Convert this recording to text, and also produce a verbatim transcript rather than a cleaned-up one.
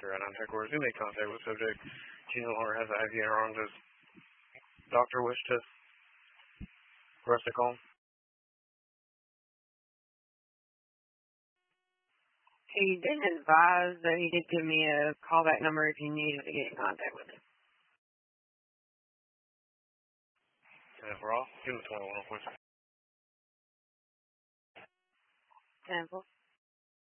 Right on headquarters. Who made contact with subject? She no longer has the I V in her arm. Does doctor wish to for us to call? He did advise that he did give me a callback number if you needed to get in contact with him. And if we're off, give him a twenty-one real quick. Temple.